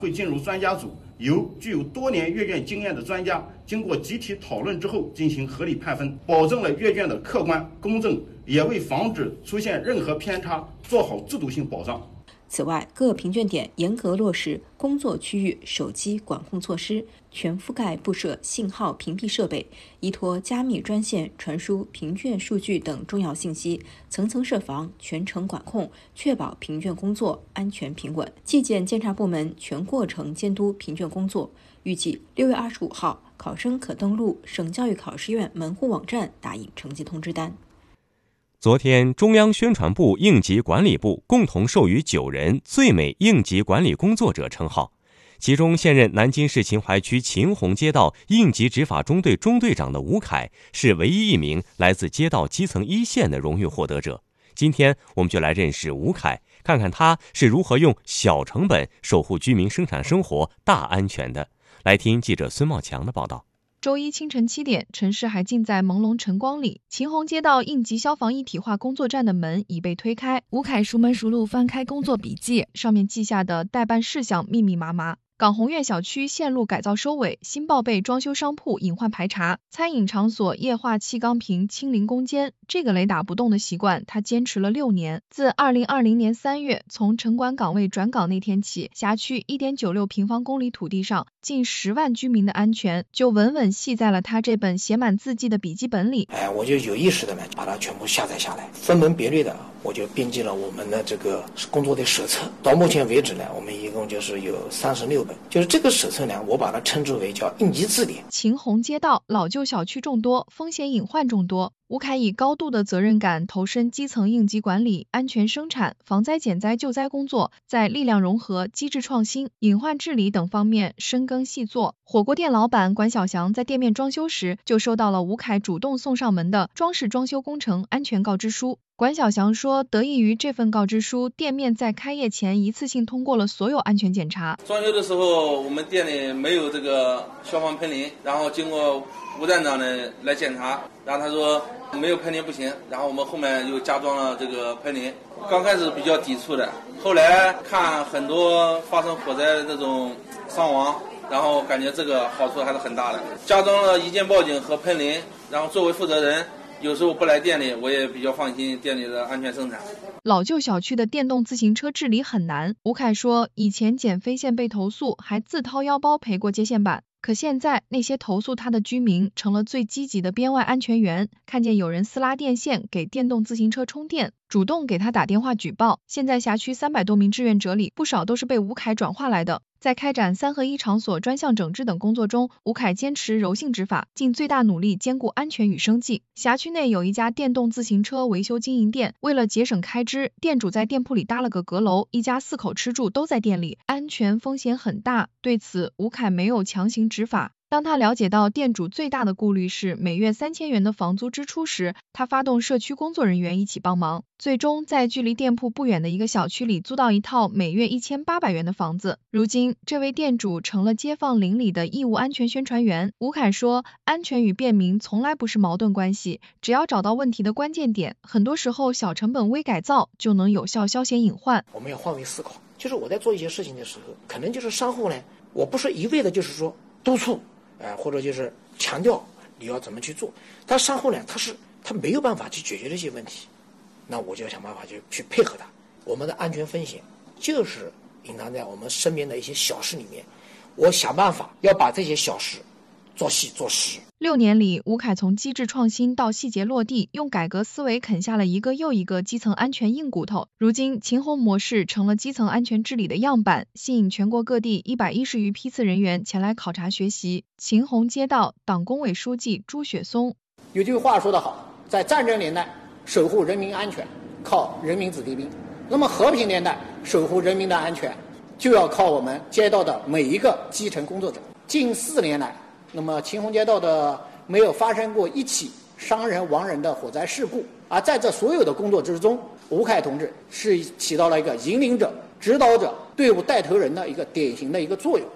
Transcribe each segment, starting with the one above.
会进入专家组，由具有多年阅卷经验的专家经过集体讨论之后进行合理判分，保证了阅卷的客观公正，也为防止出现任何偏差做好制度性保障。 此外，各评卷点严格落实工作区域手机管控措施，全覆盖布设信号屏蔽设备，依托加密专线传输评卷数据等重要信息，层层设防，全程管控，确保评卷工作安全平稳。纪检监察部门全过程监督评卷工作。预计6月25号，考生可登录省教育考试院门户网站打印成绩通知单。 昨天，中央宣传部、应急管理部共同授予9人最美应急管理工作者称号，其中现任南京市秦淮区秦洪街道应急执法中队中队长的吴凯是唯一一名来自街道基层一线的荣誉获得者。今天我们就来认识吴凯，看看他是如何用小成本守护居民生产生活大安全的。来听记者孙茂强的报道。 周一清晨7点，城市还浸在朦胧晨光里。秦洪街道应急消防一体化工作站的门已被推开，吴凯熟门熟路翻开工作笔记，上面记下的待办事项密密麻麻。港宏苑小区线路改造收尾，新报备装修商铺隐患排查，餐饮场所液化气缸瓶清零攻坚。这个雷打不动的习惯，他坚持了6年。自2020年3月从城管岗位转岗那天起，辖区1.96平方公里土地上近10万居民的安全就稳稳系在了他这本写满字迹的笔记本里。 我就有意识的呢，把它全部下载下来，分门别类的，我就编辑了我们的这个工作的手册。到目前为止呢，我们一共就是有36本。就是这个手册呢，我把它称之为叫应急字典。 秦洪街道老旧小区众多，风险隐患众多。吴凯以高度的责任感投身基层应急管理、安全生产、防灾减灾救灾工作，在力量融合、机制创新、隐患治理等方面深耕细作。火锅店老板管小祥在店面装修时，就收到了吴凯主动送上门的装饰装修工程安全告知书。管小祥说，得益于这份告知书，店面在开业前一次性通过了所有安全检查。 装修的时候，我们店里没有这个消防喷淋，然后经过吴站长呢来检查，然后他说没有喷淋不行，然后我们后面又加装了这个喷淋。刚开始比较抵触的，后来看很多发生火灾的这种伤亡，然后感觉这个好处还是很大的。加装了一键报警和喷淋，然后作为负责人，有时候不来店里，我也比较放心店里的安全生产。 老旧小区的电动自行车治理很难。吴凯说，以前捡飞线被投诉，还自掏腰包赔过接线板。可现在那些投诉他的居民成了最积极的边外安全员，看见有人私拉电线给电动自行车充电，主动给他打电话举报。现在辖区300多名志愿者里，不少都是被吴凯转化来的。在开展3合1场所专项整治等工作中，吴凯坚持柔性执法，尽最大努力兼顾安全与生计。辖区内有一家电动自行车维修经营店，为了节省开支，店主在店铺里搭了个阁楼，一家4口吃住都在店里，安全风险很大。对此，吴凯没有强行执法。当他了解到店主最大的顾虑是每月3000元的房租支出时，他发动社区工作人员一起帮忙，最终在距离店铺不远的一个小区里租到一套每月1800元的房子。如今，这位店主成了街坊邻里的义务安全宣传员。吴凯说，安全与便民从来不是矛盾关系，只要找到问题的关键点，很多时候小成本微改造就能有效消减隐患。 我们要换位思考，就是我在做一些事情的时候，可能就是商户呢，我不是一味的就是说督促或者就是强调你要怎么去做，但商户呢，他没有办法去解决这些问题，那我就要想办法去配合他。我们的安全风险就是隐藏在我们身边的一些小事里面，我想办法要把这些小事做细做实。 6年里，吴凯从机制创新到细节落地，用改革思维啃下了一个又一个基层安全硬骨头。如今，秦洪模式成了基层安全治理的样板，吸引全国各地110余批次人员前来考察学习。秦洪街道党工委书记朱雪松： 有句话说得好，在战争年代，守护人民安全靠人民子弟兵；那么和平年代，守护人民的安全就要靠我们街道的每一个基层工作者。近4年来，那么秦洪街道的没有发生过一起伤人亡人的火灾事故，而在这所有的工作之中，吴凯同志是起到了一个引领者、指导者、队伍带头人的一个典型的一个作用。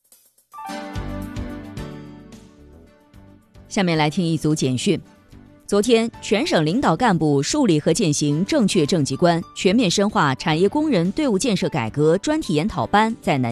下面来听一组简讯。 昨天，全省领导干部树立和践行正确政绩观，全面深化产业工人队伍建设改革专题研讨班在南